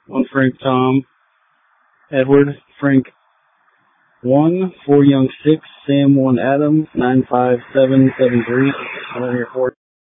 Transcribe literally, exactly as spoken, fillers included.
One Frank Tom, Edward, Frank one, four Young six, Sam one Adam, nine five seven seven three. I'm here for